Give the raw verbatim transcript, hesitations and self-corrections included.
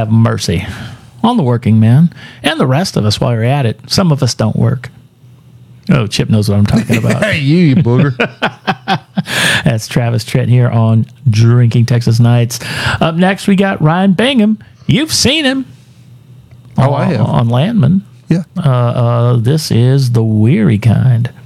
have mercy on the working man and the rest of us while you're at it. Some of us don't work. Oh, Chip knows what I'm talking about. Hey, you, you booger. That's Travis Trent here on Drinking Texas Nights. Up next, we got Ryan Bingham. You've seen him. Oh, on, I have. On Landman. Yeah. Uh, uh, this is The Weary Kind.